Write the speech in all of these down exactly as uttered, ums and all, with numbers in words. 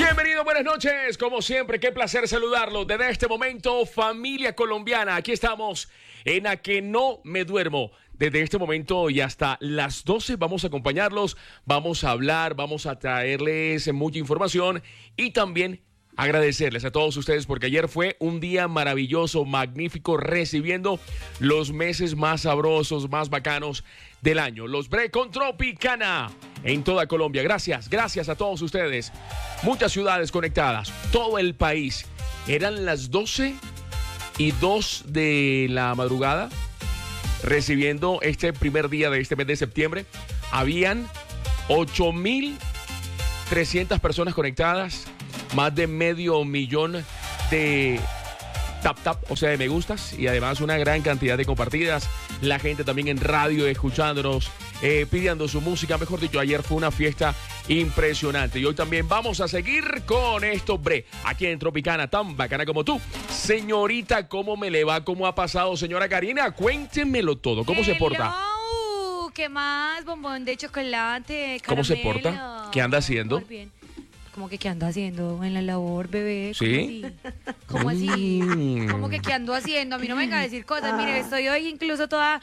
Bienvenido, buenas noches. Como siempre, qué placer saludarlo. Desde este momento, familia colombiana, aquí estamos en A Que No Me Duermo. Desde este momento y hasta las doce vamos a acompañarlos, vamos a hablar, vamos a traerles mucha información y también agradecerles a todos ustedes porque ayer fue un día maravilloso, magnífico, recibiendo los meses más sabrosos, más bacanos del año. Los Bre con Tropicana en toda Colombia. Gracias, gracias a todos ustedes. Muchas ciudades conectadas, todo el país. Eran las doce y dos de la madrugada, recibiendo este primer día de este mes de septiembre. Habían ocho mil trescientas personas conectadas, más de medio millón de tap tap, o sea, de me gustas, y además una gran cantidad de compartidas. La gente también en radio escuchándonos, eh, pidiendo su música. Mejor dicho, ayer fue una fiesta impresionante. Y hoy también vamos a seguir con esto, bre, aquí en Tropicana, tan bacana como tú. Señorita, ¿cómo me le va? ¿Cómo ha pasado, señora Karina? Cuéntemelo todo. ¿Cómo Hello. se porta? ¿Qué más? Bombón de chocolate, ¿Cómo se caramelo. porta? ¿Qué anda haciendo? Muy bien. ¿Cómo que qué anda haciendo en la labor, bebé? ¿Sí? ¿Cómo así? ¿Cómo así? Mm. ¿Cómo que qué ando haciendo? A mí no me venga a decir cosas. Mire, estoy hoy incluso toda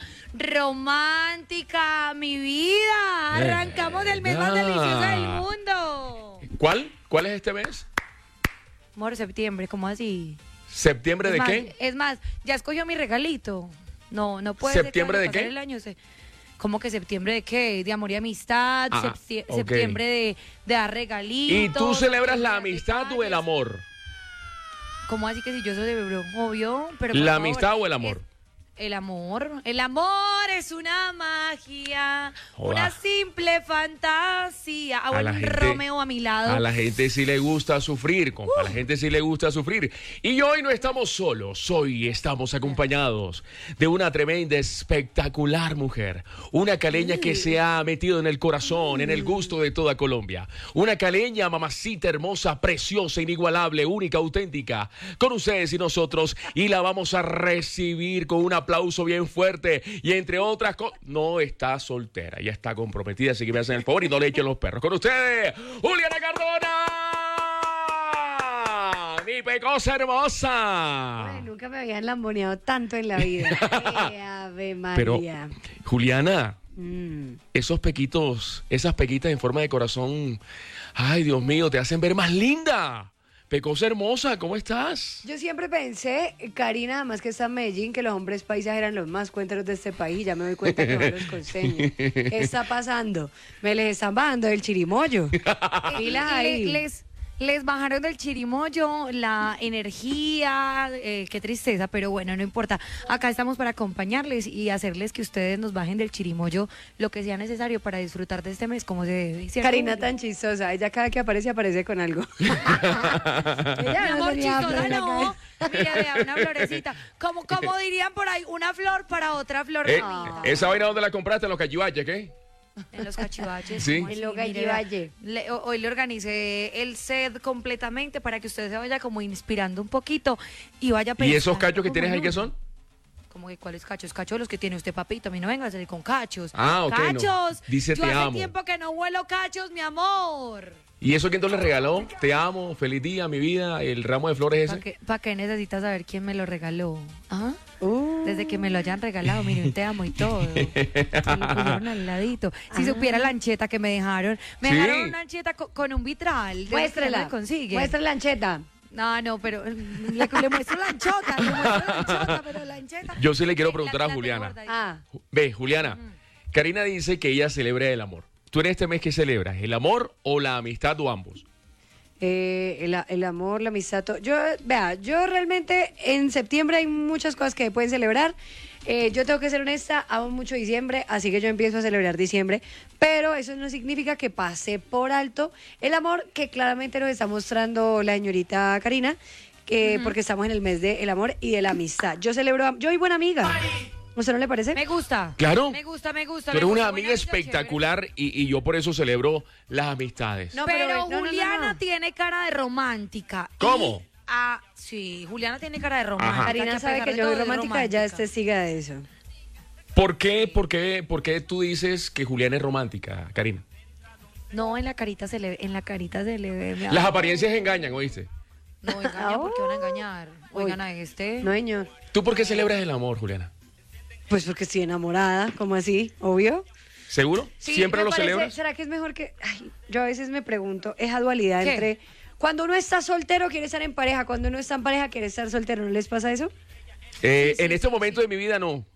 romántica, mi vida. Arrancamos el mes más delicioso del mundo. ¿Cuál? ¿Cuál es este mes? Amor, septiembre, ¿cómo así? ¿Septiembre de Es más, qué? Es más, ya escogió mi regalito. No, no puede ¿Septiembre de ser que vaya a qué? pasar el año, se- ¿Cómo que septiembre de qué? De amor y amistad, Ah, septi- ok. septiembre de, de dar regalitos. ¿Y tú celebras la de amistad o el detalles. amor? ¿Cómo así que si yo celebro? Obvio, pero por ¿La favor, amistad o el amor? es- el amor. El amor es una magia, Joda. una simple fantasía. Ah, A bueno, la un gente- Romeo a mi lado. A la gente sí le gusta sufrir, compa. A la gente sí le gusta sufrir. Y hoy no estamos solos. Hoy estamos acompañados de una tremenda, espectacular mujer. Una caleña que se ha metido en el corazón, en el gusto de toda Colombia. Una caleña, mamacita hermosa, preciosa, inigualable, única, auténtica. Con ustedes y nosotros. Y la vamos a recibir con un aplauso bien fuerte. Y entre otras cosas, no está soltera. Ya está comprometida. Así que me hacen el favor y no le echen los perros. Con ustedes, Juliana Cardona. Mi pecosa hermosa. Ay, nunca me habían lamboneado tanto en la vida. ¡Qué ave Pero, María! Juliana, Mm. esos pequitos, esas pequitas en forma de corazón, ay, Dios mío, te hacen ver más linda. Pecosa hermosa, ¿cómo estás? Yo siempre pensé, Karina, además que está en Medellín, que los hombres paisas eran los más cuenteros de este país. Ya me doy cuenta que son los costeños. ¿Qué está pasando? Me les están bajando del chirimoyo. Pilas ahí. Le- les, les bajaron del chirimoyo la energía, eh, qué tristeza, pero bueno, no importa. Acá estamos para acompañarles y hacerles que ustedes nos bajen del chirimoyo lo que sea necesario para disfrutar de este mes como se debe. ¿cierto? Karina tan chistosa. Ella cada que aparece, aparece con algo. Mi Ella no amor, tenía flor chistosa en la no. cabeza. Mira, vea, una florecita. Como, como dirían por ahí, una flor para otra flor. Eh, bonita. ¿Esa vaina dónde la compraste? ¿En los cachivaches, qué? En los cachivaches. Sí. ¿cómo En así? los Mire, cachivaches. le- ho- hoy le organicé el set completamente para que usted se vaya como inspirando un poquito y vaya ¿Y pensando esos cachos que como tienes ahí en qué uno. son? ¿Cómo que cuáles cachos? Cachos los que tiene usted, papito. A mí no venga a salir con cachos. Ah, ok, no. ¡Cachos! Dice, Yo te hace amo. tiempo que no huelo cachos, mi amor. ¿Y eso quién te lo regaló? Te amo, feliz día, mi vida, el ramo de flores ¿Para ese. qué, pa' qué necesitas saber quién me lo regaló? ¿Ah? Uh. Desde que me lo hayan regalado, mire, un te amo y todo. Me lo pusieron al ladito. Si supiera la ancheta que me dejaron. Me ¿Sí? dejaron una ancheta co- con, un vitral. de los que Muéstrela. no me consigue. Muestra la ancheta. No, no, pero eh, le, le muestro la anchota. Le muestro la anchota, pero la ancheta. Yo sí le quiero La- preguntar la a tengo Juliana. guardadita. Ah. Ve, Juliana, Karina dice que ella celebra el amor. ¿Tú en este mes qué celebras? ¿El amor o la amistad o ambos? Eh, el, el amor, la amistad. to- Yo, vea, yo realmente en septiembre hay muchas cosas que pueden celebrar. Eh, yo tengo que ser honesta, amo mucho diciembre, así que yo empiezo a celebrar diciembre, pero eso no significa que pase por alto el amor que claramente nos está mostrando la señorita Karina, que porque estamos en el mes del amor y de la amistad. Yo celebro, am- yo soy buena amiga. ¿A usted no le parece? Me gusta. Claro. Me gusta, me gusta. Tú eres me una gusta. amiga Buena vida, espectacular y, y yo por eso celebro las amistades. No, Pero, pero- no, no, no, Juliana no. tiene cara de romántica. ¿Cómo? Y, ah, sí, Juliana tiene cara de romántica. Ajá. Karina a sabe pesar que de yo todo soy es romántica, ella es testiga de eso. ¿Por qué, por qué, por qué tú dices que Juliana es romántica, Karina? No, en la carita se le ve, en la carita se le ve. mi Las amor. apariencias engañan, ¿oíste? No, engañan, ¿por qué van a engañar? Oigan a este. No, señor. ¿Tú por qué celebras el amor, Juliana? Pues porque estoy enamorada, ¿cómo así? Obvio. ¿Seguro? Sí, ¿Siempre me lo parece- celebras? ¿Será que es mejor que...? Ay, yo a veces me pregunto, esa dualidad ¿Qué? entre... Cuando uno está soltero quiere estar en pareja, cuando uno está en pareja quiere estar soltero, ¿no les pasa eso? Eh, en este momento de mi vida, no.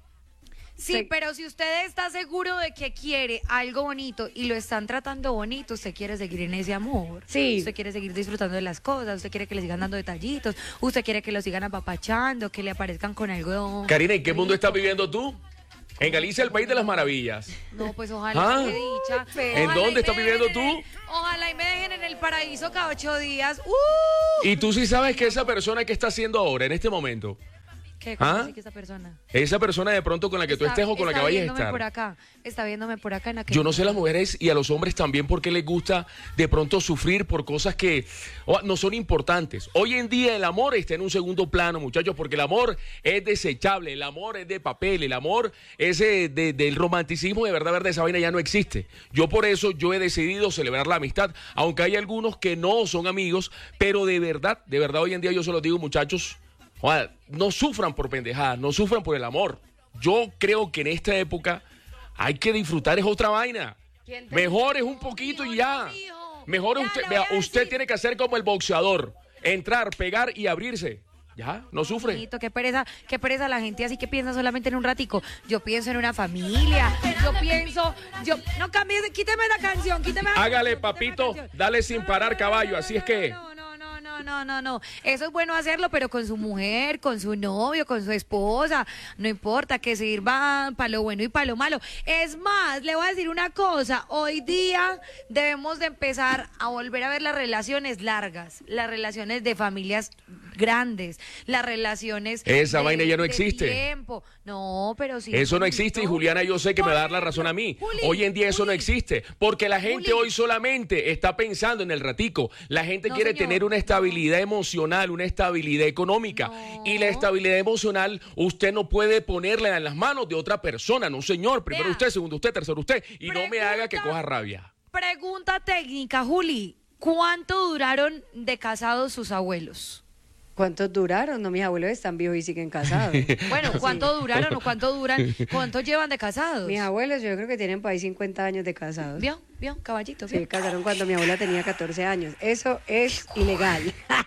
Sí, Sí. pero si usted está seguro de que quiere algo bonito y lo están tratando bonito, usted quiere seguir en ese amor. Sí. Usted quiere seguir disfrutando de las cosas, usted quiere que le sigan dando detallitos, usted quiere que lo sigan apapachando, que le aparezcan con algo. Karina, ¿en qué mundo rico. estás viviendo tú? En Galicia, el país de las maravillas. No, pues ojalá, ¿Ah? qué dicha. ¿En Ojalá dónde y me estás viviendo dejen en tú? el- ojalá y me dejen en el paraíso cada ocho días. ¡Uh! Y tú sí sabes que esa persona que está haciendo ahora, en este momento, ¿Qué? ¿Cómo ¿Ah? así que esa persona? esa persona de pronto con la que tú Está- estés o con la que está vayas a viéndome por estar. acá, está viéndome por acá en aquel Yo no sé a las momento. mujeres y a los hombres también por qué les gusta de pronto sufrir por cosas que oh, no son importantes. Hoy en día el amor está en un segundo plano, muchachos, porque el amor es desechable, el amor es de papel, el amor ese de, del romanticismo de verdad, verdad, esa vaina ya no existe. Yo por eso yo he decidido celebrar la amistad, aunque hay algunos que no son amigos, pero de verdad, de verdad hoy en día yo se los digo, muchachos, joder, no sufran por pendejadas, no sufran por el amor. Yo creo que en esta época hay que disfrutar, es otra vaina. ¿Quién te Mejor es un poquito y ya. mijo. Mejor Ya, usted, le vea, voy a usted decir. tiene que hacer como el boxeador, entrar, pegar y abrirse. Ya, no sufre. Bonito, qué pereza, qué pereza la gente así que piensa solamente en un ratico. Yo pienso en una familia, yo pienso, yo no cambies, quíteme la canción, quíteme la Hágale, canción, quíteme la papito, canción. dale sin No, parar no, caballo, no, así no, es que. No, no, no, no, no, no, no. Eso es bueno hacerlo, pero con su mujer, con su novio, con su esposa, no importa, que sirva para lo bueno y para lo malo. Es más, le voy a decir una cosa, hoy día debemos de empezar a volver a ver las relaciones largas, las relaciones de familias grandes, las relaciones Esa de- vaina ya no de existe. tiempo. No, pero sí. Eso no existe y Juliana yo sé que me va a dar la razón a mí. Hoy en día eso no existe porque la gente Juli. hoy solamente está pensando en el ratico. La gente No, quiere señor. tener una estabilidad emocional, una estabilidad económica. No. Y la estabilidad emocional usted no puede ponerla en las manos de otra persona, no señor. Primero Vea. usted, segundo usted, tercero usted. Y no me haga que Pregunta. coja rabia. Pregunta técnica, Juli. ¿Cuánto duraron de casados sus abuelos? ¿Cuántos duraron? No, mis abuelos están vivos y siguen casados. Bueno, ¿cuánto duraron o cuánto duran? ¿Cuánto llevan de casados? Mis abuelos yo creo que tienen por ahí cincuenta años de casados. ¿Vio? ¿Vio? Caballito. Se ¿vio? casaron cuando mi abuela tenía catorce años. Eso es ilegal.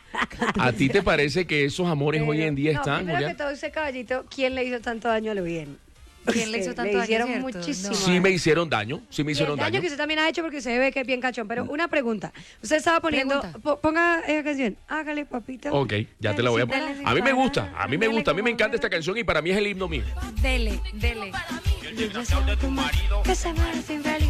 ¿A ti te parece que esos amores hoy en día No, están, primero que Julián? todo, usted caballito, ¿quién le hizo tanto daño a lo bien? ¿Quién le hizo Usted, tanto le daño, hicieron cierto? muchísimo. No. Sí me hicieron daño, sí me Y el hicieron daño daño. que usted también ha hecho porque se ve que es bien cachón. Pero una pregunta. Usted estaba poniendo... Pregunta. po- ponga esa canción. Hágale, papito. Ok, ya te la voy a Dale, poner. sí, A mí me para- gusta, a mí me dale gusta, a mí me como encanta esta ver. canción y para mí es el himno mío. Dele, dele. Que se muere sin feliz.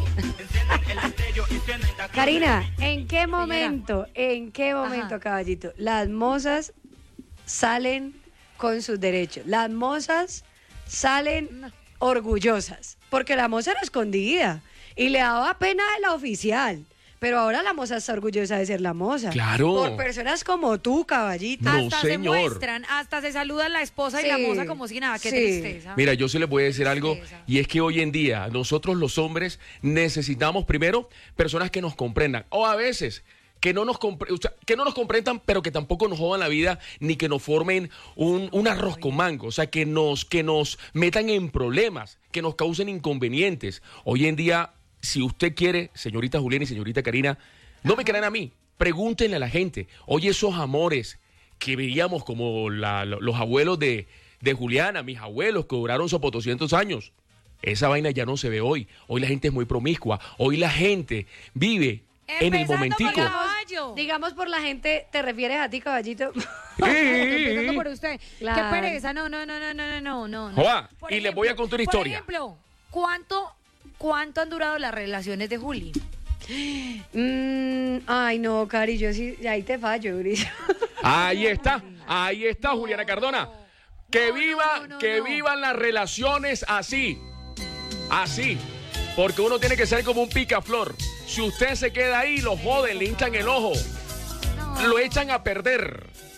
Karina, ¿en qué momento, en qué momento, Ajá. caballito, las mozas salen con sus derechos? Las mozas salen No. orgullosas, porque la moza era escondida y le daba pena de la oficial. Pero ahora la moza está orgullosa de ser la moza. Claro. Por personas como tú, caballito. No, Hasta se señor. muestran, hasta se saludan la esposa y la Sí, moza como si nada. Qué sí. tristeza. Mira, yo sí les voy a decir algo, Tristeza. y es que hoy en día nosotros los hombres necesitamos primero personas que nos comprendan, o a veces que no nos, compre- o sea, que no nos comprendan, pero que tampoco nos jodan la vida, ni que nos formen un, un arroz con mango, o sea, que nos, que nos metan en problemas, que nos causen inconvenientes. Hoy en día, si usted quiere, señorita Juliana y señorita Karina, no me crean a mí, pregúntenle a la gente, oye, esos amores que veíamos como la- lo- los abuelos de, de Juliana, mis abuelos que duraron sopo doscientos años, esa vaina ya no se ve hoy. Hoy la gente es muy promiscua, hoy la gente vive en el Empezando por momentico. la- Caballo. Digamos por la gente, ¿te refieres a ti, caballito? Empezando por usted. Claro. Qué pereza. No, no, no, no, no, no, no. no. Joa, Por y les voy a contar una por historia. ejemplo, ¿cuánto, ¿cuánto han durado las relaciones de Juli? Mm, ay, no, Cari, yo sí, ahí te fallo, Gris. Ahí está, ahí está Juliana Cardona. Que No, viva, no, no, que no. vivan las relaciones así, así. Porque uno tiene que ser como un picaflor. Si usted se queda ahí, lo joden, le hinchan el ojo, No. lo echan a perder.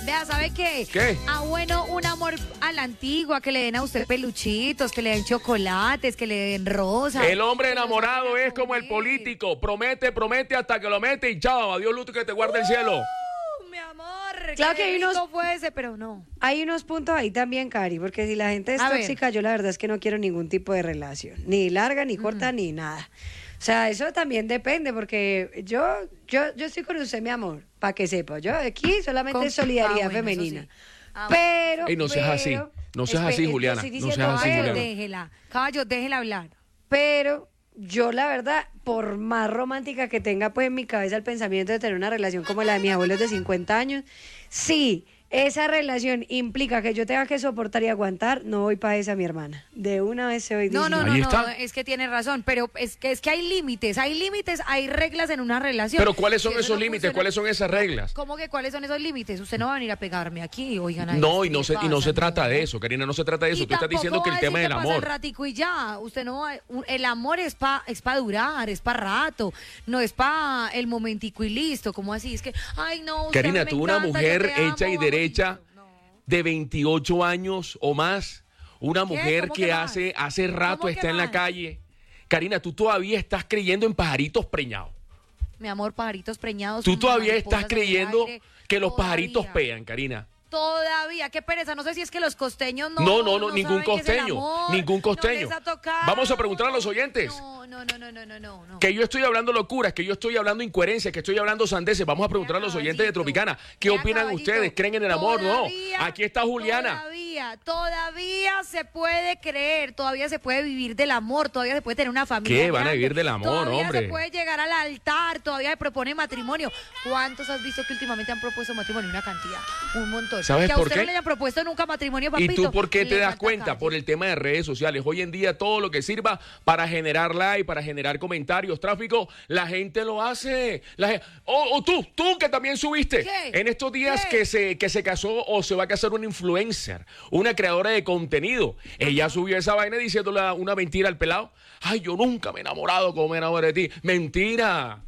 Vea, ¿sabe qué? ¿Qué? Ah, bueno, un amor a la antigua, que le den a usted peluchitos, que le den chocolates, que le den rosas. El hombre que lo enamorado saquen a es como el comer. político. Promete, promete hasta que lo mete y chao. Adiós, Luto, que te guarde el cielo. Uh, mi amor, Claro qué que hay rico unos- fuese, pero no. Hay unos puntos ahí también, Cari, porque si la gente es A ver. tóxica, yo la verdad es que no quiero ningún tipo de relación, ni larga, ni corta, ni nada. O sea, eso también depende, porque yo, yo, yo estoy con usted, mi amor, para que sepa. Yo aquí solamente Con- es solidaridad Ah, bueno, eso femenina. sí. Ah, bueno. Pero, Ey, no seas así. pero- No seas así, Espe- Juliana. estoy No diciendo seas así, pero, Juliana. Déjela. Caballo, déjela hablar. Pero yo, la verdad, por más romántica que tenga pues en mi cabeza el pensamiento de tener una relación como la de mis abuelos de cincuenta años, sí, esa relación implica que yo tenga que soportar y aguantar, no voy para esa, mi hermana. De una vez se voy No, no, diciendo. no, Ahí no, está. es que tiene razón, pero es que es que hay límites, hay límites, hay reglas en una relación. Pero ¿cuáles son Si eso esos no límites? funciona- ¿Cuáles son esas reglas? ¿Cómo que cuáles son esos límites? Usted no va a venir a pegarme aquí, oigan. ay, No, y ¿qué no le se, y no pasa? se trata No. de eso, Karina, no se trata de eso. Y Tú estás tampoco diciendo que va el a tema decir del que pasa amor. el ratico y ya, usted no va, un- el amor es para es pa durar, es para rato, no es para el momentico y listo, como así, es que, ay no, usted Karina, me tú una encanta, yo mujer te amo, hecha y vamos, derecha no. de veintiocho años o más, una mujer ¿Cómo que que más? hace, hace rato ¿Cómo que está en la más? calle. Karina, tú todavía estás creyendo en pajaritos preñados. Mi amor, pajaritos preñados. Tú todavía estás mariposas en el creyendo aire, que los todavía. pajaritos pegan, Karina. Todavía, qué pereza. No sé si es que los costeños no. No, no, no, ningún saben qué es el costeño, amor, ningún no costeño. les ha tocado. Vamos a preguntar a los oyentes. No, no, no, no, no, no, no. no. Que yo estoy hablando locuras, que yo estoy hablando incoherencias, que estoy hablando sandeces. Vamos a preguntar a los oyentes de Caballito, Tropicana. ¿Qué vea, opinan caballito, ustedes? ¿Creen en el amor? No. todavía, Aquí está Juliana. Todavía, todavía se puede creer, todavía se puede vivir del amor, todavía se puede tener una familia. ¿Qué? Van a grande, vivir del amor, todavía hombre. se puede llegar al altar, todavía se propone matrimonio. ¿Cuántos has visto que últimamente han propuesto matrimonio? Una cantidad, un montón. ¿Sabes que a por usted qué? no le hayan propuesto nunca matrimonio, ¿Y papito. tú por qué te le das falta cuenta? calle. Por el tema de redes sociales. Hoy en día todo lo que sirva para generar like, para generar comentarios, tráfico, la gente lo hace. La gen- o, o tú, tú que también subiste ¿Qué? en estos días ¿Qué? que se, que se casó o se va a casar una influencer, una creadora de contenido. Ella subió esa vaina diciéndole una mentira al pelado. Ay, yo nunca me he enamorado como me enamoré de ti. Mentira.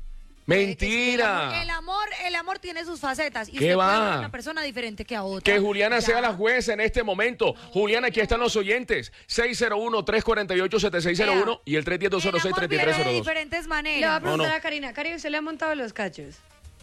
Mentira. El amor, el amor tiene sus facetas. Y ¿Qué usted puede va? amar a una persona diferente que a otra. Que Juliana Ya. sea la jueza en este momento. Juliana, aquí están los oyentes. seis cero uno, tres cuatro ocho, siete seis cero uno y el tres uno cero, El dos cero seis, amor tres tres viene cero de dos. diferentes Le voy a maneras. preguntar No, no. a Karina. Karina, ¿usted le ha montado los cachos?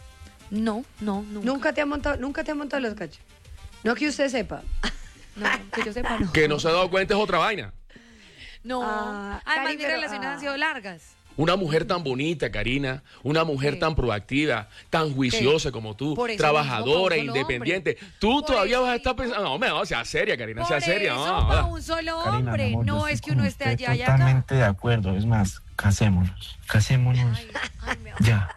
No, no, nunca. Nunca te ha montado, nunca te ha montado los cachos. No que usted sepa. No, que yo sepa, no. Que no se ha dado cuenta es otra vaina. No. Ah, Además, Cari, mis pero, relaciones ah. han sido largas. Una mujer tan bonita, Karina. Una mujer Sí. tan proactiva, tan juiciosa como tú. Por eso Trabajadora, mismo, pa' un solo independiente. hombre. Tú Por todavía eso vas a estar mismo. pensando. No, me no, sea seria, Karina, Por sea seria. eso, no, para no. un solo Karina, mi hombre. amor, yo No estoy es que con uno esté usted allá y acá. totalmente de acuerdo. Es más, casémonos. Casémonos. Ay, ay, mi amor. Ya.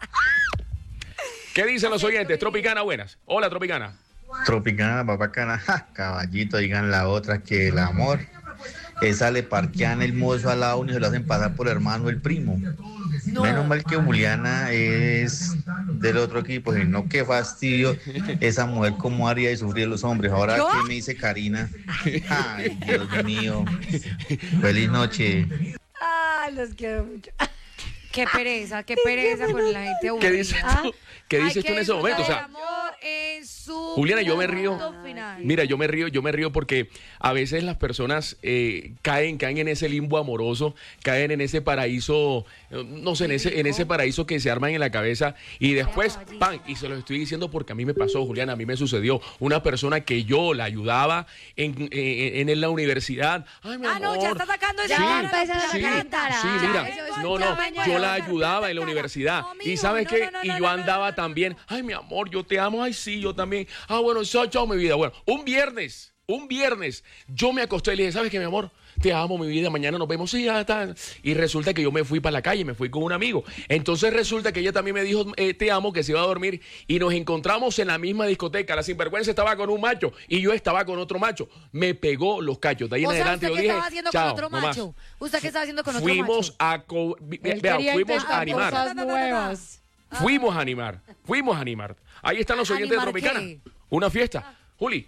¿Qué dicen los oyentes? Tropicana, buenas. Hola, Tropicana. Tropicana, papacana, ja, caballito, digan la otra que el amor. Esa le parquean el mozo al lado y se lo hacen pasar por hermano el primo. No. Menos mal que Juliana es del otro equipo, y no, qué fastidio esa mujer como haría y sufrir los hombres. Ahora ¿Yo? que me dice Karina, ay Dios mío, feliz noche. Ah, los quiero mucho. Qué pereza, qué pereza con la gente ¿Qué aburrida. dices tú? ¿Qué Hay dices que tú en ese momento? O disfrutar sea, el amor en su Juliana, yo me río. punto final. Mira, yo me río, yo me río porque a veces las personas eh, caen, caen en ese limbo amoroso, caen en ese paraíso, eh, no sé, en ese, en ese paraíso que se arman en la cabeza y después, ¡pam! Y se lo estoy diciendo porque a mí me pasó, Juliana, a mí me sucedió. Una persona que yo la ayudaba en, en, en la universidad. Ay, mi Ah, no, ya amor. está sacando esa Ya Sí, va a empezar a sí, sacar taradas. sí, mira, Ya, no, ya, no, ya, yo ya, la ya, ayudaba ya, en la ya, universidad. no, Y mijo, sabes no, qué, no, no, y no, yo no, andaba no, no, también, ay, mi amor, yo te amo, ay, sí, yo también. Ah, bueno, chao, chao, mi vida. Bueno, un viernes, un viernes, yo me acosté y le dije, ¿sabes qué, mi amor? Te amo, mi vida, mañana nos vemos, sí, ya está. Y resulta que yo me fui para la calle, me fui con un amigo. Entonces resulta que ella también me dijo, eh, te amo, que se iba a dormir. Y nos encontramos en la misma discoteca. La sinvergüenza estaba con un macho y yo estaba con otro macho. Me pegó los cachos. De ahí O en sea, adelante ¿usted yo qué dije, estaba haciendo chao, con otro no más. macho? ¿Usted qué estaba haciendo con otro Fuimos macho? a, co- vi- Él vea, quería fuimos intentar a animar. cosas nuevas. Fuimos a animar, fuimos a animar. Ahí están los oyentes de ¿Animar Tropicana. qué? Una fiesta. Juli,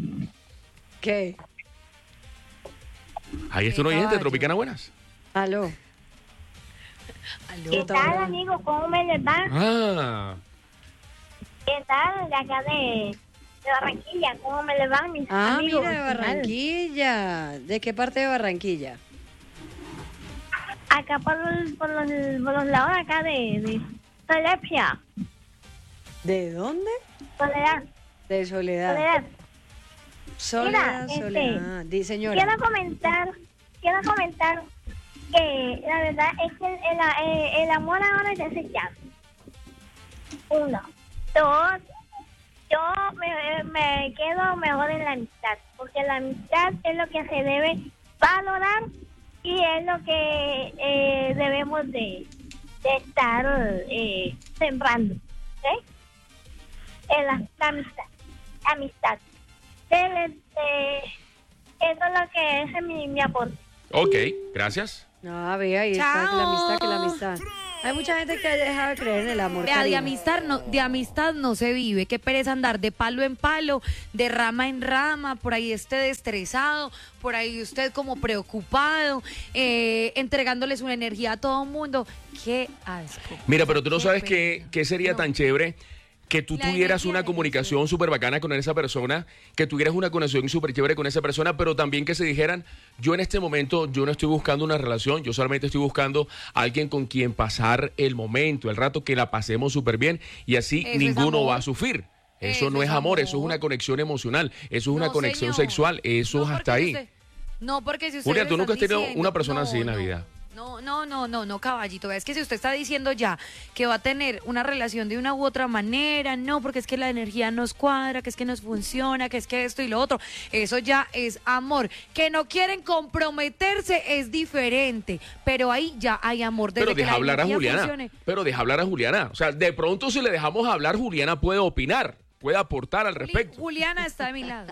¿Qué? ahí está un oyente de caballo. Tropicana, buenas. Aló. Aló. ¿Qué tal, amigo? ¿Cómo me les va? Ah, ¿Qué tal? De acá de, de Barranquilla. ¿Cómo me le van mis Ah, amigos? mira, de Barranquilla. ¿De qué parte de Barranquilla? Acá por los, por los, por los lados de acá de, de Solepia. ¿De dónde? Soledad. De Soledad. Soledad. Soledad, Mira, Soledad. Di, señora. Quiero comentar, quiero comentar que la verdad es que el, el, el amor ahora es desechado. Uno. Dos. Yo me, me quedo mejor en la amistad, porque la amistad es lo que se debe valorar y es lo que eh, debemos de, de estar eh, sembrando. ¿Sí? En la, la amistad. Amistad. De, de, eso es lo que es mi, mi aporte. Ok, gracias. Ah, ve, ahí está, Chao. que la amistad, que la amistad. Hay mucha gente que ha dejado de creer en el amor. Vea, de Karina. amistad no, de amistad no se vive. Qué pereza andar de palo en palo, de rama en rama, por ahí usted estresado, por ahí usted como preocupado, eh, entregándoles una energía a todo el mundo. Qué asco. Mira, pero tú no Qué sabes pena. qué, qué sería No. tan chévere que tú La tuvieras energía una de comunicación súper bacana con esa persona, que tuvieras una conexión súper chévere con esa persona, pero también que se dijeran, yo en este momento, yo no estoy buscando una relación, yo solamente estoy buscando a alguien con quien pasar el momento, el rato que la pasemos súper bien y así Eso es ninguno amor. va a sufrir. Eso, Eso no es es amor, amor. eso es una conexión emocional, eso es una No, conexión señor. sexual, eso No, es porque hasta si ahí. usted- no, porque si usted Julia, le tú nunca has están tenido diciendo- una persona no, así en la no. vida. No, no, no, no, no, caballito. Es que si usted está diciendo ya que va a tener una relación de una u otra manera, no, porque es que la energía nos cuadra, que es que nos funciona, que es que esto y lo otro, eso ya es amor. Que no quieren comprometerse es diferente, pero ahí ya hay amor. Desde Pero que deja la hablar a energía Juliana. funcione. Pero deja hablar a Juliana. O sea, de pronto si le dejamos hablar, Juliana puede opinar, puede aportar al Juli- respecto. Juliana está de mi lado.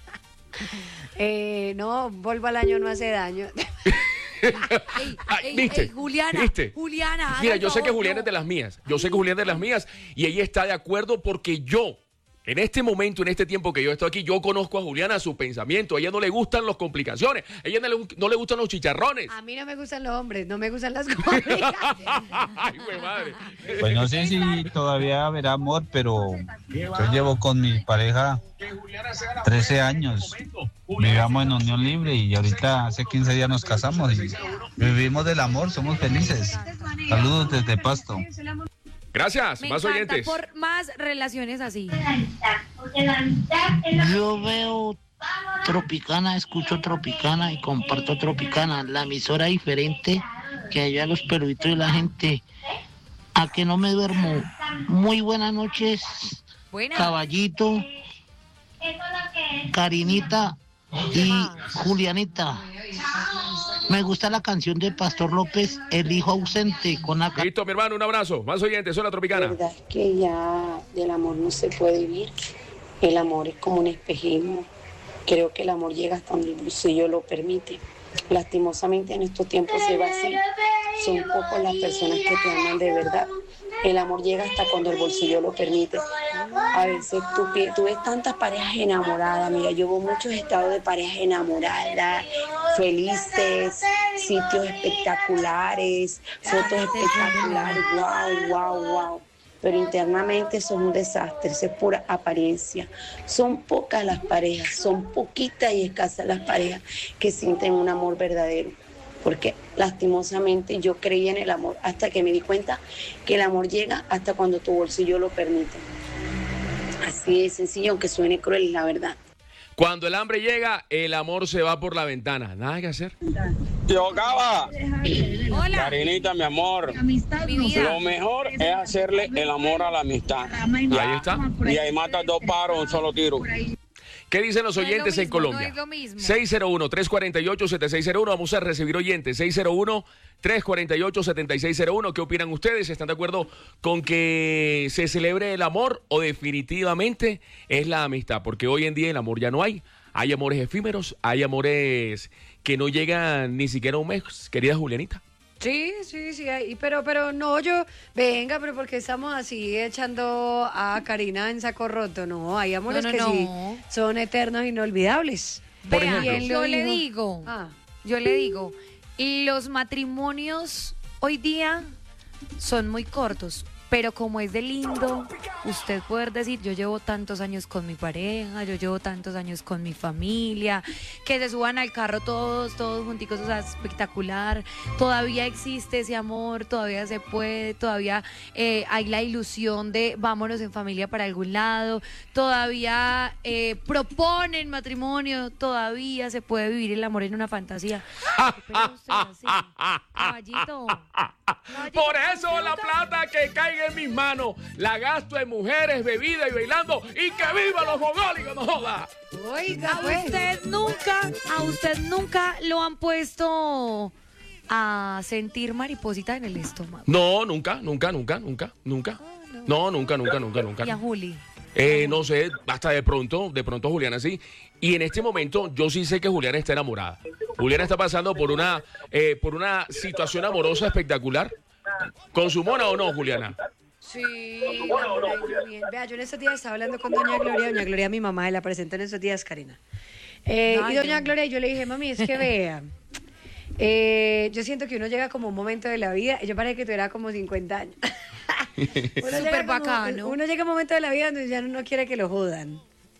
Eh, no, vuelvo al año no hace daño. Ey, Ay, ey, ¿viste? ey, Juliana, ¿Viste? Juliana, haga Mira, el yo sé que favor, Juliana no. es de las mías. Yo sé que Juliana es de las mías y ella está de acuerdo porque yo, en este momento, en este tiempo que yo estoy aquí, yo conozco a Juliana, su pensamiento. A ella no le gustan las complicaciones, a ella no le, no le gustan los chicharrones. A mí no me gustan los hombres, no me gustan las complicaciones. Ay, güey, madre. Pues no sé si todavía habrá amor, pero yo llevo con mi pareja trece años. Vivíamos en unión libre y ahorita hace quince días nos casamos y vivimos del amor, somos felices. Saludos desde Pasto. Gracias, Me más encanta oyentes. por más relaciones así. La amistad, porque la amistad es lo Yo veo Tropicana, escucho Tropicana y comparto Tropicana, la emisora diferente que allá los peluditos y la gente. A que no me duermo. Muy buenas noches, Buena. Caballito, eso es lo que es. Karinita y Julianita. Me gusta la canción de Pastor López, El hijo ausente, con la Listo, mi hermano, un abrazo. Más oyentes, soy la La Tropicana. verdad es que ya del amor no se puede vivir. El amor es como un espejismo. Creo que el amor llega hasta donde el bolsillo lo permite. Lastimosamente en estos tiempos se va así. Son pocas las personas que te aman de verdad. El amor llega hasta cuando el bolsillo lo permite. A veces tú, pi- tú ves tantas parejas enamoradas. Mira, yo veo muchos estados de parejas enamoradas, felices, sitios espectaculares, fotos espectaculares. Wow, wow, wow. Pero internamente son un desastre, eso es pura apariencia. Son pocas las parejas, son poquitas y escasas las parejas que sienten un amor verdadero. Porque lastimosamente yo creía en el amor hasta que me di cuenta que el amor llega hasta cuando tu bolsillo lo permite. Así de sencillo, aunque suene cruel, la verdad. Cuando el hambre llega, el amor se va por la ventana. Nada que hacer. Yo, Cava, Hola, Karinita, mi amor, mi vida. lo mejor es hacerle el amor a la amistad. Ahí está. Y ahí matas dos pájaros un solo tiro. ¿Qué dicen los No es lo oyentes en mismo, Colombia? no es lo mismo. seis cero uno, tres cuatro ocho, siete seis cero uno. Vamos a recibir oyentes. seis cero uno, tres cuatro ocho, siete seis cero uno. ¿Qué opinan ustedes? ¿Están de acuerdo con que se celebre el amor o definitivamente es la amistad? Porque hoy en día el amor ya no hay. Hay amores efímeros, hay amores que no llegan ni siquiera a un mes, querida Julianita. Sí, sí, sí, ahí, pero, pero no, yo, venga, pero porque estamos así echando a Karina en saco roto, no, hay amores No, no, que no. sí son eternos, inolvidables. Por Vea, ejemplo. yo lo le dijo? digo, Ah. yo le digo, los matrimonios hoy día son muy cortos. Pero como es de lindo usted poder decir, yo llevo tantos años con mi pareja, yo llevo tantos años con mi familia, que se suban al carro todos, todos junticos, o sea, espectacular. Todavía existe ese amor, todavía se puede, todavía eh, hay la ilusión de vámonos en familia para algún lado, todavía eh, proponen matrimonio, todavía se puede vivir el amor en una fantasía. Pero usted así, caballito. Por eso la plata que caiga en mis manos la gasto en mujeres, bebida y bailando, y que viva los mogólicos, no joda. Oiga, A pues. usted nunca, a usted nunca lo han puesto a sentir mariposita en el estómago. No, nunca, nunca, nunca, nunca, nunca. No, nunca, nunca, nunca, nunca. Y a Juli. Eh, no sé, hasta de pronto, de pronto Juliana sí. Y en este momento yo sí sé que Juliana está enamorada. Juliana está pasando por una, eh, por una situación amorosa espectacular. ¿Con su mona o no, Juliana? Sí, la mona y yo bien. Vea, yo en estos días estaba hablando con doña Gloria, doña Gloria, mi mamá, la presenté en estos días, Karina. Eh, Ay, y doña no. Gloria, yo le dije, mami, es que vea, eh, yo siento que uno llega como un momento de la vida, y yo parece que tuviera como cincuenta años. Uno llega Súper como- bacano. Uno llega a un momento de la vida donde ya no quiere que lo jodan,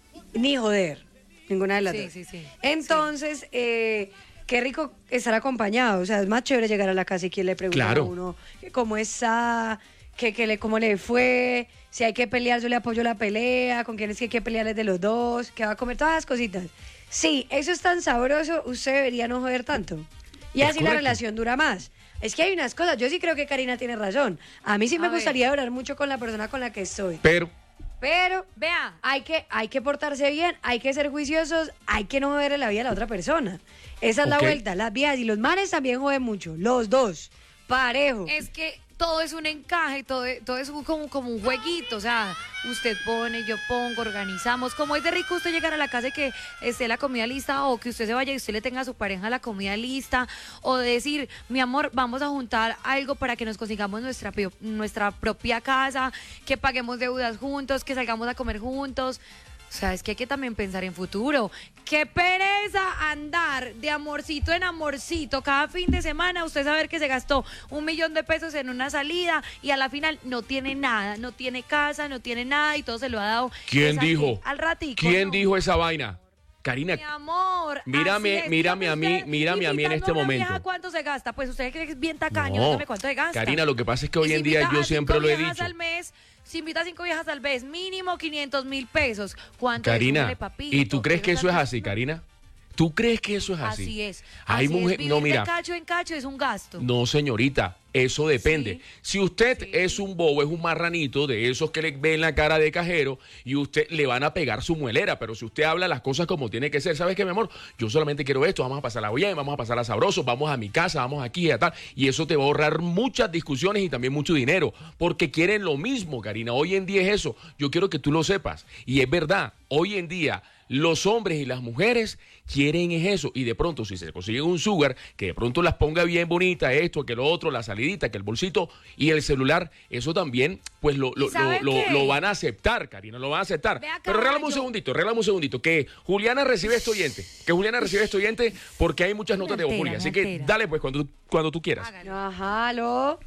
ni joder, ninguna de las Sí, dos. sí, sí. Entonces, eh, qué rico estar acompañado, o sea, es más chévere llegar a la casa y quien le pregunta Claro. a uno que cómo está, que, que le, cómo le fue, si hay que pelear, yo le apoyo la pelea, con quién es que hay que pelear es de los dos, que va a comer todas las cositas. Sí, eso es tan sabroso, usted debería no joder tanto. Y Es así la correcto. relación dura más. Es que hay unas cosas, yo sí creo que Karina tiene razón. A mí sí me A ver. gustaría durar mucho con la persona con la que estoy. Pero, Pero Vea, hay que, hay que portarse bien, hay que ser juiciosos, hay que no joder la vida de la otra persona. Esa es la Ok. vuelta. Las viejas y los manes también joden mucho. Los dos. Parejo. es que todo es un encaje, todo, todo es un- como, como un jueguito, o sea, usted pone, yo pongo, organizamos, como es de rico usted llegar a la casa y que esté la comida lista, o que usted se vaya y usted le tenga a su pareja la comida lista, o decir, mi amor, vamos a juntar algo para que nos consigamos nuestra, pio- nuestra propia casa, que paguemos deudas juntos, que salgamos a comer juntos. O sea, es que hay que también pensar en futuro. Qué pereza andar de amorcito en amorcito cada fin de semana. Usted saber que se gastó un millón de pesos en una salida y a la final no tiene nada, no tiene casa, no tiene nada y todo se lo ha dado. ¿quién es así, dijo? Al ratico. ¿Quién ¿no? dijo esa vaina? Karina, Mi amor. Mírame, así es. mírame a mí, Dígame usted, mírame a mí en invitando este a una momento. vieja, ¿cuánto se gasta? Pues usted cree que es bien tacaño, No, dígame cuánto se gasta. Karina, lo que pasa es que hoy Y si en día invita yo a siempre cinco lo he viejas dicho. al mes, si invita a cinco viejas al mes, mínimo quinientos mil pesos. ¿Cuánto es? Karina, Súmele, papito. ¿y tú crees que eso es Esa- así, Karina? ¿Tú crees que eso es así? Así es. Hay así es, mujer, vivir no de mira, cacho en cacho es un gasto. no señorita, eso depende. Sí. Si usted Sí. es un bobo, es un marranito de esos que le ven la cara de cajero y usted le van a pegar su muelera, pero si usted habla las cosas como tiene que ser, ¿sabes qué, mi amor? Yo solamente quiero esto, vamos a pasarla bien, vamos a pasarla sabroso, vamos a mi casa, vamos aquí y a tal, y eso te va a ahorrar muchas discusiones y también mucho dinero, porque quieren lo mismo, Karina. Hoy en día es eso. Yo quiero que tú lo sepas y es verdad. Hoy en día los hombres y las mujeres quieren es eso, y de pronto si se consigue un sugar que de pronto las ponga bien bonita, esto, que lo otro, la salidita, que el bolsito y el celular, eso también pues lo, lo, ¿Y sabe lo, lo- qué? lo van a aceptar, Karina, lo van a aceptar. Ve acá, Pero regálame un yo- segundito, regálame un segundito, que Juliana recibe este oyente, que Juliana recibe este oyente porque hay muchas notas de altera, Julia, me así que altera. dale pues cuando, cuando tú quieras. Hágalo. Ajá, aló.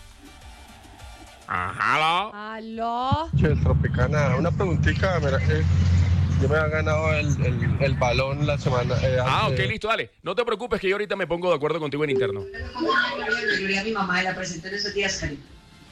Ajá. Aló. Che, Tropicana, una preguntita, mira, eh, yo me había ganado el, el, el balón la semana. eh, Ah, ok, antes. listo, dale. No te preocupes que yo ahorita me pongo de acuerdo contigo en interno. Mi mamá la presenté en esos días, Karina.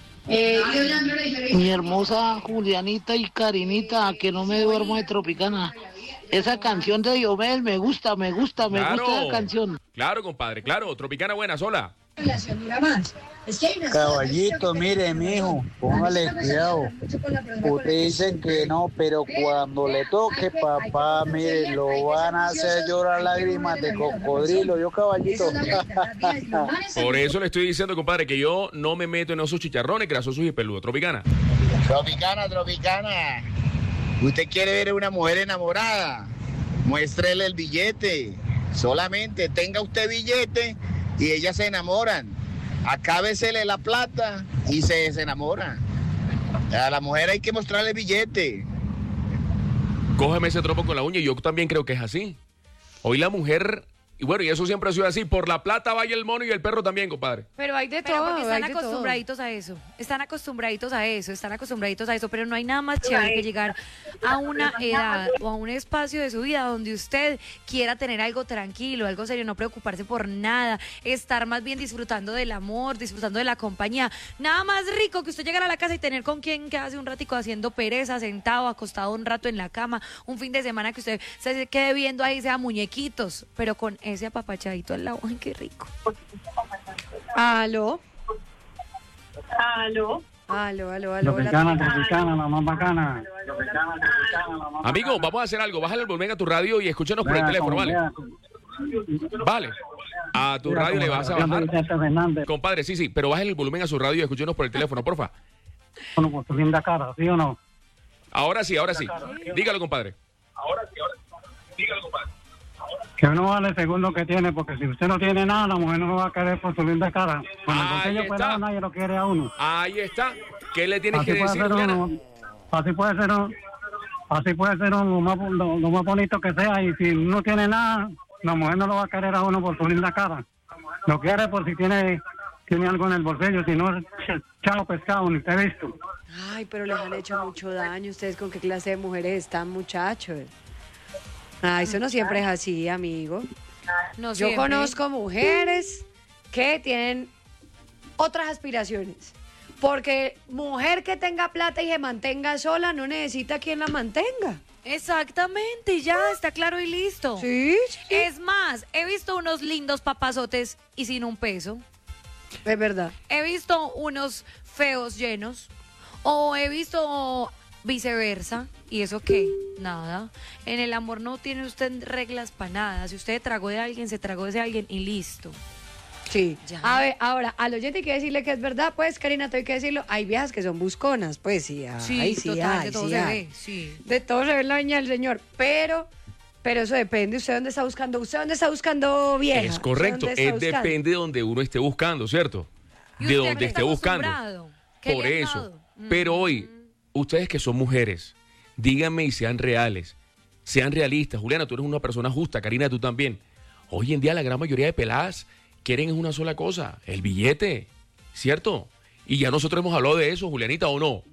Mi hermosa Julianita y Karinita, a que no me duermo de Tropicana. Esa canción de Diomel me gusta, me gusta, me Claro. gusta la canción. Claro, compadre, claro. Tropicana buena, sola. Relación dura más. Es que hay unas Caballito, mire, mijo, póngale cuidado. Ustedes dicen que no, pero cuando le toque, papá, mire, lo van a hacer llorar lágrimas de cocodrilo. Yo, caballito. Por eso le estoy diciendo, compadre, que yo no me meto en esos chicharrones grasosos y peludos. Tropicana. Tropicana, Tropicana. ¿Usted quiere ver a una mujer enamorada? Muéstrele el billete. Solamente tenga usted billete y ellas se enamoran. Acábesele la plata y se desenamora. A la mujer hay que mostrarle el billete. Cógeme ese tropo con la uña y yo también creo que es así. Hoy la mujer, y bueno, y eso siempre ha sido así, por la plata vaya el mono y el perro también, compadre. Pero hay de Pero todo, porque hay están de todo. acostumbraditos a eso. están acostumbraditos a eso, están acostumbraditos a eso, pero no hay nada más chévere que llegar a una edad o a un espacio de su vida donde usted quiera tener algo tranquilo, algo serio, no preocuparse por nada, estar más bien disfrutando del amor, disfrutando de la compañía. Nada más rico que usted llegar a la casa y tener con quien quedarse un ratico haciendo pereza, sentado, acostado un rato en la cama, un fin de semana que usted se quede viendo ahí, sea muñequitos, pero con ese apapachadito al lado. Ay, qué rico. Aló. Aló. Aló, aló, aló. Tropicana, Tropicana, la más bacana. Amigo, vamos a hacer algo. Bájale el volumen a tu radio y escúchanos por el Vea, teléfono, como ¿vale? vea. Vale. A tu Mira, radio le como vas a la bajar. canción de Fernández. Compadre, sí, sí, pero bájale el volumen a su radio y escúchenos por el teléfono, porfa. Bueno, por tu linda cara, ¿sí o no? Ahora sí, ahora sí. Dígalo, compadre. Que uno vale el segundo que tiene, porque si usted no tiene nada, la mujer no lo va a querer por su linda cara. Cuando el Ahí bolsillo está. pelado, nadie lo quiere a uno. Ahí está. ¿Qué le tienes Así que puede decir, ser Juliana? uno, así puede ser un, así puede ser un, lo, más, lo, lo más bonito que sea, y si no tiene nada, la mujer no lo va a querer a uno por su linda cara. Lo quiere por si tiene, tiene algo en el bolsillo, si no, chao pescado, ni te he visto. Ay, pero les han hecho mucho daño. ¿Ustedes con qué clase de mujeres están, muchachos? Ah, eso no siempre es así, amigo. No Yo siempre. conozco mujeres que tienen otras aspiraciones. Porque mujer que tenga plata y se mantenga sola no necesita quien la mantenga. Exactamente, ya está claro y listo. Sí, sí. Es más, he visto unos lindos papazotes y sin un peso. Es verdad. He visto unos feos llenos. O he visto viceversa. ¿Y eso qué? Nada. En el amor no tiene usted reglas para nada. Si usted tragó de alguien, se tragó de ese alguien y listo. Sí. Ya. A ver, ahora, al oyente hay que decirle que es verdad, pues, Karina, te hay que decirlo. Hay viejas que son busconas, pues sí. Ay, Sí, sí, total, ay, de todo sí, se ay. ve, sí. De todo se ve en la viña del señor. Pero, pero eso depende. ¿Usted dónde está buscando? ¿Usted dónde está buscando vieja? Es ¿Usted correcto. dónde está Es buscando? depende de donde uno esté buscando, ¿cierto? ¿Y De usted donde qué esté está buscando. acostumbrado? ¿Qué Por le han eso. dado? Mm. Pero hoy, ustedes que son mujeres, díganme y sean reales, sean realistas. Juliana, tú eres una persona justa, Karina, tú también. Hoy en día la gran mayoría de peladas quieren es una sola cosa, el billete, ¿cierto? Y ya nosotros hemos hablado de eso, Julianita, ¿o no?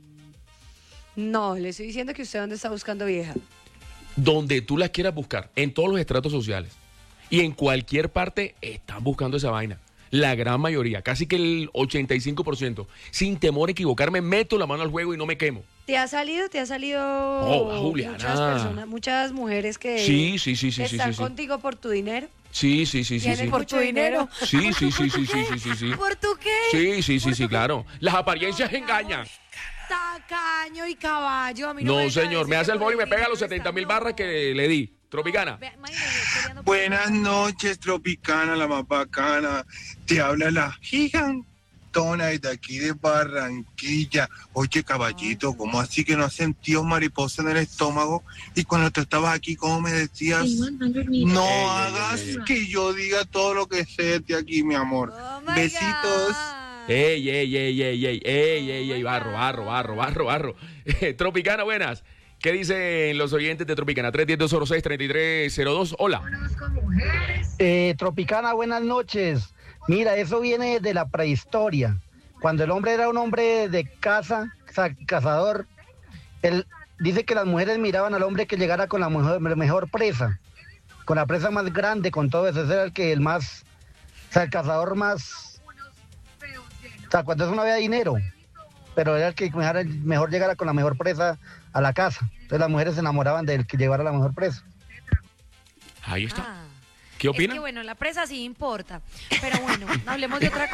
No, le estoy diciendo que usted dónde está buscando vieja. Donde tú las quieras buscar, en todos los estratos sociales. Y en cualquier parte están buscando esa vaina. La gran mayoría, casi que el ochenta y cinco por ciento. Sin temor a equivocarme, meto la mano al juego y no me quemo. ¿Te ha salido? ¿Te ha salido Oh, Juliana. muchas personas, muchas mujeres que, Sí, sí, sí, sí, que sí, están sí, sí. contigo por tu dinero? Sí, sí, sí, sí, ¿Tienen sí. por tu dinero? Sí, sí, sí, sí, sí, sí, sí, sí. ¿Por tu qué? Sí, sí, sí, sí, claro. Las apariencias engañan. Tacaño y caballo. A mí no, No, me venga a señor, me decir hace que el por favor y me dinero pega los está setenta mil loco. barras que le di. Tropicana. Ve, imagínate, yo peleando por Buenas noches, Tropicana, la más bacana. Te habla la gigantona de aquí de Barranquilla. Oye, caballito, ¿cómo así que no has sentido mariposa en el estómago? Y cuando tú estabas aquí, ¿cómo me decías? No Ey, ey, hagas ey, ey. que yo diga todo lo que sé de aquí, mi amor. Oh, my Besitos. God. Ey, ey, ey, ey, ey, ey, ey, ey, barro, barro, barro, barro, barro. Tropicana, buenas. ¿Qué dicen los oyentes de Tropicana? tres uno cero, dos cero seis, tres tres cero dos. Hola. Eh, Tropicana, buenas noches. Mira, eso viene de la prehistoria. Cuando el hombre era un hombre de caza, ca- cazador, él dice que las mujeres miraban al hombre que llegara con la mejor, mejor presa, con la presa más grande, con todo eso. Ese era el que el más, o sea, el cazador más, o sea, cuando eso no había dinero, pero era el que mejor, mejor llegara con la mejor presa a la casa. Entonces las mujeres se enamoraban del que llevara la mejor presa. Ahí está. Ah. ¿Qué Es opina? que bueno, la presa sí importa. Pero bueno, hablemos de otra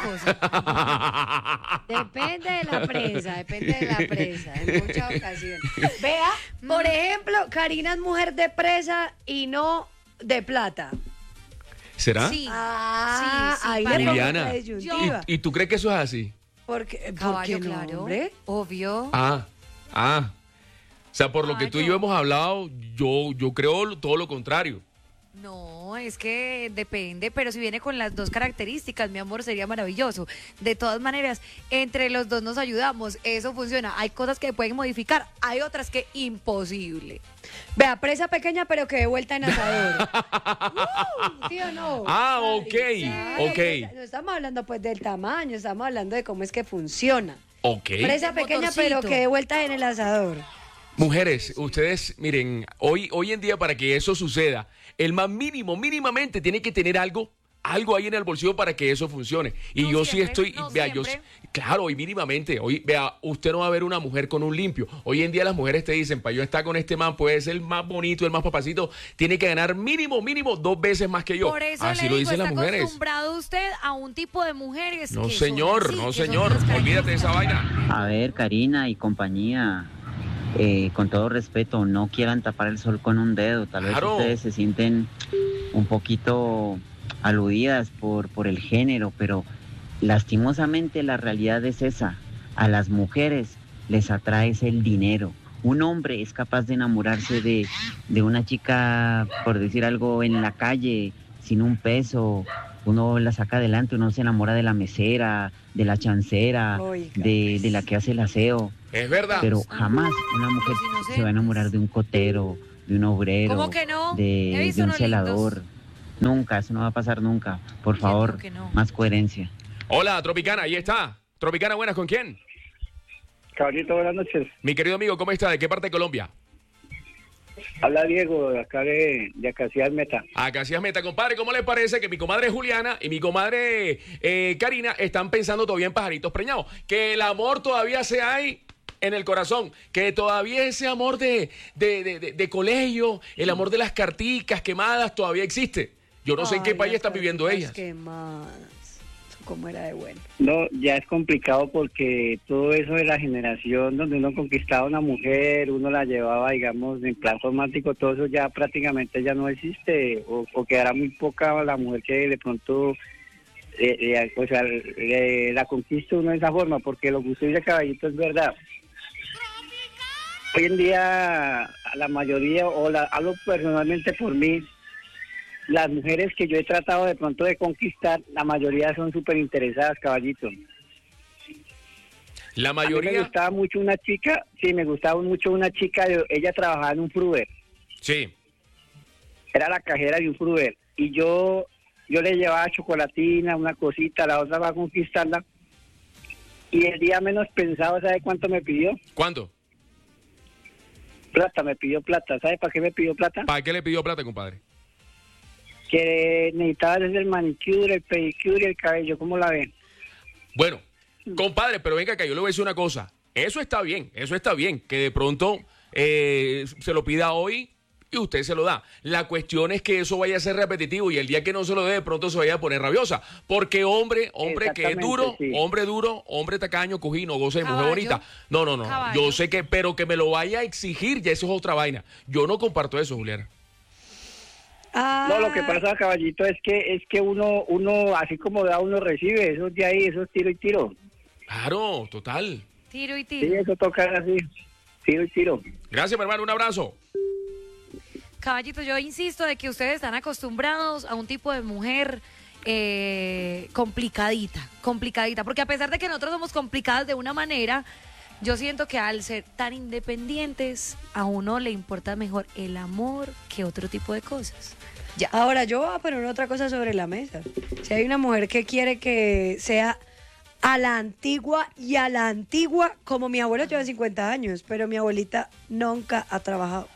cosa. Depende de la presa, depende de la presa, en muchas ocasiones. Vea, por ejemplo, Karina es mujer de presa y no de plata. ¿Será? Sí. Ah, sí, sí, ahí le para- pongo Juliana, la ¿y, disyuntiva. y tú crees que eso es así? Porque, Caballo, porque no, claro. hombre. Obvio. Ah, ah. O sea, por lo que tú y yo Caballo. hemos hablado, yo, yo creo todo lo contrario. No, es que depende, pero si viene con las dos características, mi amor, sería maravilloso. De todas maneras, entre los dos nos ayudamos, eso funciona. Hay cosas que pueden modificar, hay otras que imposible. Vea, presa pequeña, pero que de vuelta en asador. Uh, ¿sí o no? Ah, ok, Sí, ok. No estamos hablando pues del tamaño, estamos hablando de cómo es que funciona. Ok. Presa pequeña, pero que dé vueltas en el asador. Mujeres, ustedes, miren, hoy, hoy en día para que eso suceda, el más mínimo, mínimamente tiene que tener algo, algo ahí en el bolsillo para que eso funcione. Y No yo siempre, sí estoy, no vea, yo, siempre. claro, hoy mínimamente, hoy, vea, usted no va a ver una mujer con un limpio. Hoy en día las mujeres te dicen, para yo estar con este man, puede ser el más bonito, el más papacito, tiene que ganar mínimo, mínimo dos veces más que yo. Por eso Así le lo digo, dicen está las mujeres. acostumbrado usted a un tipo de mujeres No, que señor, son así, no, que son señor, unas olvídate de esa vaina. A ver, Karina y compañía, eh, con todo respeto, no quieran tapar el sol con un dedo. Tal Claro. vez ustedes se sienten un poquito aludidas por, por el género, pero lastimosamente la realidad es esa. A las mujeres les atrae es el dinero. Un hombre es capaz de enamorarse de, de una chica, por decir algo, en la calle, sin un peso. Uno la saca adelante, uno se enamora de la mesera, de la chancera, de, de la que hace el aseo. Es verdad. Pero jamás una mujer se va a enamorar de un cotero, de un obrero, ¿Cómo que no? He de, visto de un unos celador. Nunca, eso no va a pasar nunca. Por favor, que no? más coherencia. Hola, Tropicana, ahí está. Tropicana, buenas, ¿con quién? Caballito, buenas noches. Mi querido amigo, ¿cómo está? ¿De qué parte de Colombia? Habla Diego, de acá de, de Acacias Meta. Acacias Meta, compadre, ¿cómo les parece que mi comadre Juliana y mi comadre eh, Karina están pensando todavía en pajaritos preñados? Que el amor todavía se hay en el corazón, que todavía ese amor de, de, de, de, de colegio, el amor de las carticas quemadas todavía existe. Yo no sé en qué Ay, país las están viviendo ellas. quemadas. Eso cómo era de bueno. No, ya es complicado porque todo eso de la generación donde uno conquistaba a una mujer, uno la llevaba, digamos, en plan romántico, todo eso ya prácticamente ya no existe, o, o quedará muy poca la mujer que de pronto, eh, eh, o sea, eh, la conquista uno de esa forma, porque lo que usted dice, Caballito, es verdad. Hoy en día, a la mayoría, o la, hablo personalmente por mí, las mujeres que yo he tratado de pronto de conquistar, la mayoría son súper interesadas, Caballito. La A mí me mayoría. gustaba mucho una chica, sí, me gustaba mucho una chica, de- ella trabajaba en un Fruver, Sí. era la cajera de un Fruver, y yo yo le llevaba chocolatina, una cosita, la otra va a conquistarla, y el día menos pensado, ¿sabe cuánto me pidió? ¿Cuánto? Plata, me pidió plata. ¿Sabe para qué me pidió plata? ¿Para qué le pidió plata, compadre? Que necesitaba hacer el manicure, el pedicure y el cabello, ¿cómo la ven? Bueno, compadre, pero venga acá, yo le voy a decir una cosa. Eso está bien, eso está bien, que de pronto eh, se lo pida hoy y usted se lo da. La cuestión es que eso vaya a ser repetitivo y el día que no se lo dé, de pronto se vaya a poner rabiosa. Porque hombre, hombre que es Exactamente, duro, sí. hombre duro, hombre tacaño, cojino, goza de mujer Caballo. bonita. No, no, no. Caballo. Yo sé que, pero que me lo vaya a exigir, ya eso es otra vaina. Yo no comparto eso, Juliana. No, lo que pasa, Caballito, es que es que uno, uno así como da, uno recibe. Eso de ahí, eso es tiro y tiro. Claro, total. Tiro y Sí, tiro. eso toca así. Tiro y tiro. Gracias, mi hermano, un abrazo. Caballito, yo insisto de que ustedes están acostumbrados a un tipo de mujer eh, complicadita, complicadita, porque a pesar de que nosotros somos complicadas de una manera, yo siento que al ser tan independientes, a uno le importa mejor el amor que otro tipo de cosas. Ya. Ahora, yo voy a poner otra cosa sobre la mesa. Si hay una mujer que quiere que sea a la antigua y a la antigua, como mi abuelo lleva cincuenta años, pero mi abuelita nunca ha trabajado.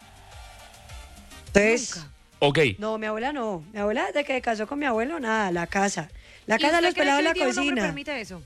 Entonces, Ok. no, mi abuela no. Mi abuela desde que se casó con mi abuelo, nada, la casa. La ¿Y casa, usted los cree pelados, que la hoy día un hombre cocina. permite eso?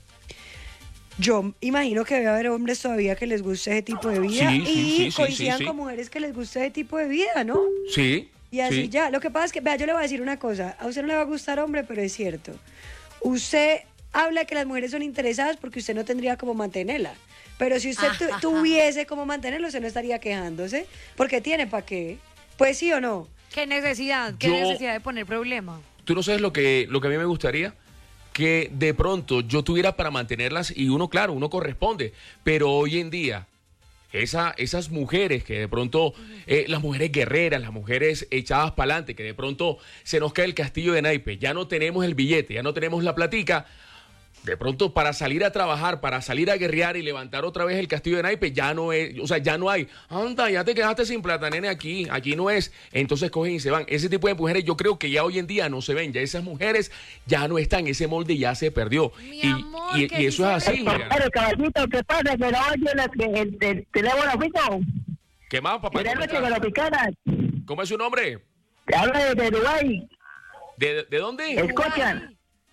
Yo imagino que debe haber hombres todavía que les guste ese tipo de vida Sí, sí, y sí, sí, coincidan sí, sí. con mujeres que les guste ese tipo de vida, ¿no? Sí. Y así sí. ya. Lo que pasa es que, vea, yo le voy a decir una cosa. A usted no le va a gustar hombre, pero es cierto. Usted habla que las mujeres son interesadas porque usted no tendría como mantenerla. Pero si usted tu- Ajá. tuviese como mantenerlo, usted no estaría quejándose. Porque tiene para qué. Pues sí o no. ¿Qué necesidad? ¿Qué Yo- necesidad de poner problema? Tú no sabes lo que, lo que a mí me gustaría, que de pronto yo tuviera para mantenerlas y uno, claro, uno corresponde, pero hoy en día, esa, esas mujeres que de pronto, eh, las mujeres guerreras, las mujeres echadas para adelante, que de pronto se nos cae el castillo de naipes, ya no tenemos el billete, ya no tenemos la platica, De pronto, para salir a trabajar, para salir a guerrear y levantar otra vez el castillo de naipes, ya no es, o sea, ya no hay. Anda, ya te quedaste sin plata, nene, aquí, aquí no es. Entonces cogen y se van. Ese tipo de mujeres yo creo que ya hoy en día no se ven. Ya esas mujeres ya no están, ese molde ya se perdió. Mi y, amor, y, ¿qué y eso es dice así, Rebeca? Juliana. Pero caballito, ¿qué pasa? Que no oye el, el, el teléfono fijo. ¿Qué más, papá? Buenas ¿Cómo noches, estás? Tropicana. ¿Cómo es su nombre? Te habla desde Dubái. ¿De, de dónde? Escuchan.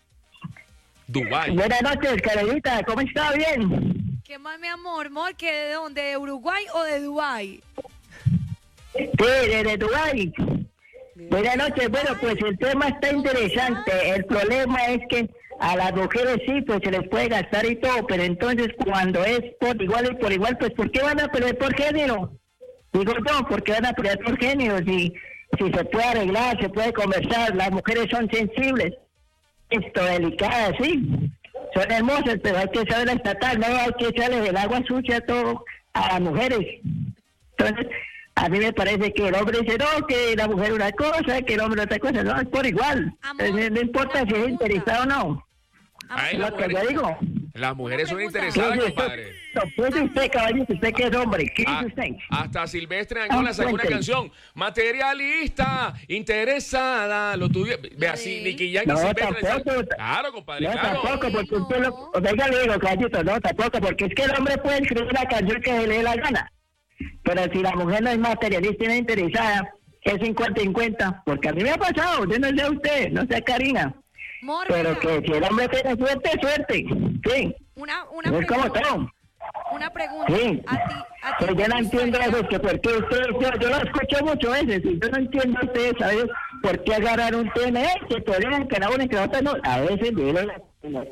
Dubái. Buenas noches, Carolita. ¿Cómo está? ¿Bien? ¿Qué más, mi amor? Amor, ¿que de dónde? ¿De Uruguay o de Dubái? Sí, desde Dubái. Buenas noches. Bueno, pues el tema está interesante. El problema es que a las mujeres sí, pues se les puede gastar y todo, pero entonces cuando es por igual y por igual, pues ¿por qué van a pelear por género? Digo yo, ¿por qué van a pelear por género? Si, si se puede arreglar, se puede conversar, las mujeres son sensibles, esto, delicadas, sí, son hermosas, pero hay que saber estatal, no hay que echarles el agua sucia a todo a las mujeres. Entonces, a mí me parece que el hombre dice, no, que la mujer una cosa, que el hombre otra cosa, no, es por igual. Entonces, no importa si es interesado o no. Ay, Es las lo que yo mujeres, digo. las mujeres son interesadas, Sí, sí, compadre. ¿Qué dice usted, caballito? ¿Usted qué es hombre? ¿Qué Ah, dice usted? hasta Silvestre Angola Ah, sacó una cuénteme. canción. Materialista, interesada, lo tuyo. Ve así, Nicky Jam y No, Silvestre. tampoco. Claro, compadre, No, claro. tampoco, porque usted lo... Oiga, le digo, caballito, no, tampoco, porque es que el hombre puede escribir una canción que se le dé la gana. Pero si la mujer no es materialista y no es interesada, es cincuenta cincuenta. Porque a mí me ha pasado, yo no sé a usted, no sé a Karina. Amor, Pero mira, que si el hombre tiene suerte, suerte. Sí. una, una No es como pregunta. todo. Una pregunta. Sí. A ti, a ti Pero te yo no entiendo gustaría- eso, que por qué ustedes, yo, yo lo escucho mucho veces, y yo no entiendo a ustedes, ¿sabes? ¿Por qué agarrar un tema? Eh, que podrían que la una y que la otra no. A veces deben la...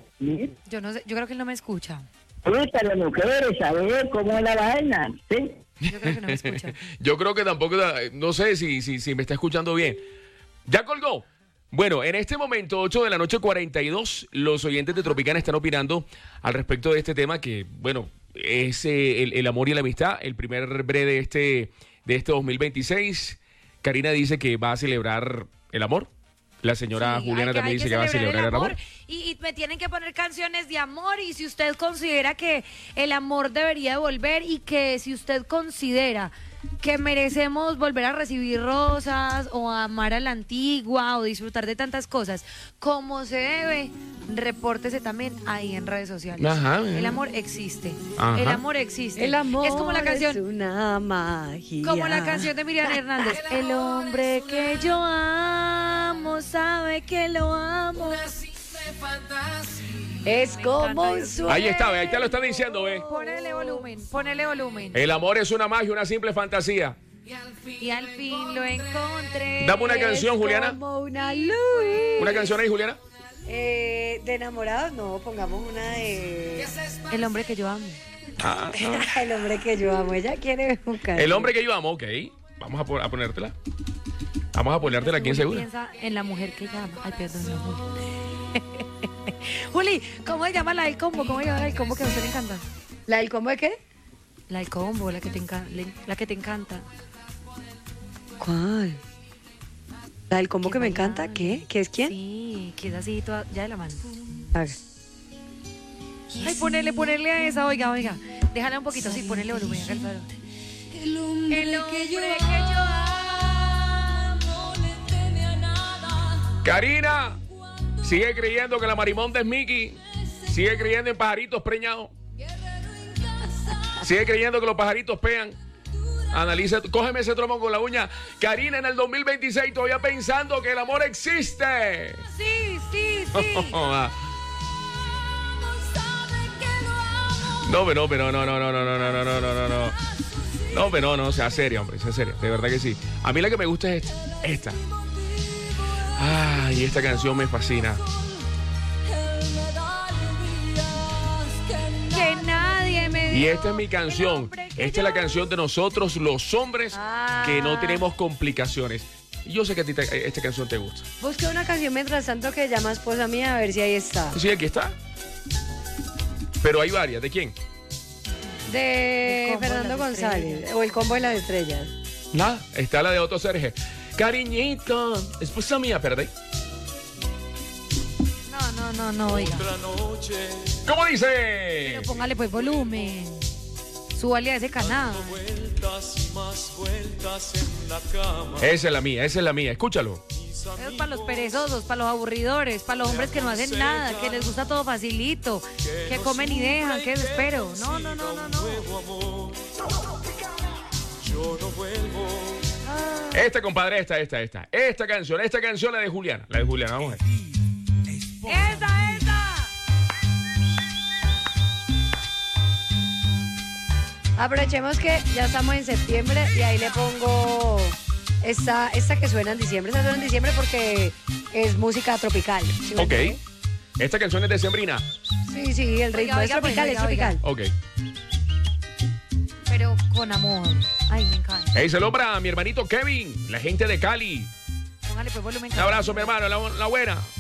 Yo no sé, yo creo que él no me escucha. Ahorita las mujeres, saber cómo es la vaina, ¿sí? Yo creo que no me escucha. Yo creo que tampoco, no sé si, si, si me está escuchando bien. ¿Ya colgó? Bueno, en este momento, ocho de la noche, cuarenta y dos, los oyentes de Tropicana están opinando al respecto de este tema que, bueno, es eh, el, el amor y la amistad, el primer bre de este, de este dos mil veintiséis. Karina dice que va a celebrar el amor. La señora Sí, Juliana hay que- también hay dice que va a celebrar el amor. Y, y me tienen que poner canciones de amor. Y si usted considera que el amor debería de volver y que si usted considera que merecemos volver a recibir rosas o amar a la antigua o disfrutar de tantas cosas como se debe, repórtese también ahí en redes sociales. Ajá. El amor existe. Ajá. El amor existe. El amor es como la canción. es una magia. Como la canción de Miriam Hernández. El hombre que yo amo sabe que lo amo. Es como un sueño. Ahí está, ve, ahí te lo están diciendo, ve. Ponele volumen, ponele volumen. El amor es una magia, una simple fantasía. Y al fin lo encontré. Dame una canción, Juliana. Como una luz. ¿Una canción ahí, Juliana? Eh, de enamorados, no, pongamos una de... El hombre que yo amo. Ah, El hombre que yo amo. Ella quiere buscar. el hombre que yo amo, ok. Vamos a, po- a ponértela. Vamos a ponértela aquí en Juli seguro. piensa en la mujer que llama. Ay, perdón, no, Juli. Juli, ¿cómo se llama la del combo? ¿Cómo se llama la del combo que a usted le encanta? ¿La del combo de qué? La del combo, la que te, enca- le- la que te encanta. ¿Cuál? ¿La del combo que me encanta? ¿Qué? ¿Qué es quién? Sí, que es así, toda, ya de la mano. A ver. Ay, ponele, ponele a esa, oiga, oiga. Déjala un poquito, sí, ponele volumen, acá el faro. El hombre, El hombre que yo que yo amo le teme a nada. Karina, sigue creyendo que la marimonda es Mickey. Sigue creyendo en pajaritos preñados. Sigue creyendo que los pajaritos pegan. Analiza, cógeme ese tromón con la uña. Karina, en el dos mil veintiséis todavía pensando que el amor existe. Sí, sí, sí. No, pero, pero, no, no, no, no, no, no, no, no, no, no, no. No, pero no, sea seria, hombre, sea seria. De verdad que sí. A mí la que me gusta es esta. Esta. Ay, esta canción me fascina. Que nadie me Y esta es mi canción. Esta es la canción de nosotros, los hombres, que no tenemos complicaciones. Y yo sé que a ti te- esta canción te gusta. Busca una canción mientras tanto que llama esposa mía a ver si ahí está. Sí, aquí está. Pero hay varias. ¿De quién? De El combo de Fernando las González. estrellas. O el combo de las estrellas. Ah, está la de Otto Serge. Cariñito, esposa mía, perdí. No, no, No, no, oiga. ¿Cómo dice? Pero póngale pues volumen. Súbale a ese canal. Esa es la mía, esa es la mía. Escúchalo. Eso es para los perezosos, para los aburridores, para los hombres que no hacen nada, que les gusta todo facilito, que comen y dejan, que desespero. No, no, no, no, no. Esta, compadre, esta, esta, esta. Esta canción, esta canción, la de Juliana. La de Juliana, vamos a ver. ¡Esa, esa! Aprovechemos que ya estamos en septiembre y ahí le pongo esta, esta que suena en diciembre. Esta suena en diciembre porque es música tropical. ¿Sí me Ok. entiende? Esta canción es de Sembrina. Sí, sí, el ritmo Oiga, es oiga, tropical, pues, es oiga, tropical. Ok. Pero con amor. Ay, me encanta. Hey, saludo para mi hermanito Kevin, la gente de Cali. Póngale pues volumen. Un abrazo, mi hermano, la, la buena.